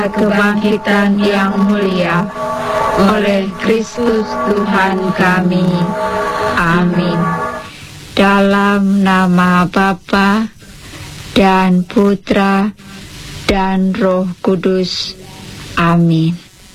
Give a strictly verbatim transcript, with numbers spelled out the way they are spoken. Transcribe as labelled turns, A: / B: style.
A: kebangkitan yang mulia oleh Kristus Tuhan kami. Amin. Dalam nama Bapa dan Putra dan Roh Kudus. Amin.